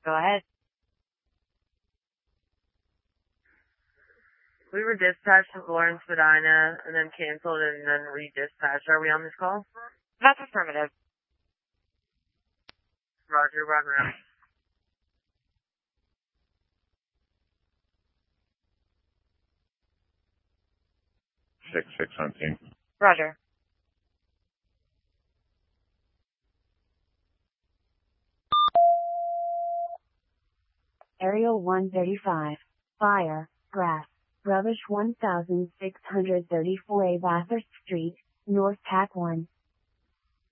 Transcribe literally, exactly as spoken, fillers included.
Go ahead. We were dispatched to Florence, Medina, and then canceled and then redispatched. Are we on this call? That's affirmative. Roger, run around. Six, six on scene. Roger. Aerial one thirty-five. Fire, grass, rubbish one thousand six hundred thirty-four A Bathurst Street, North Tack one.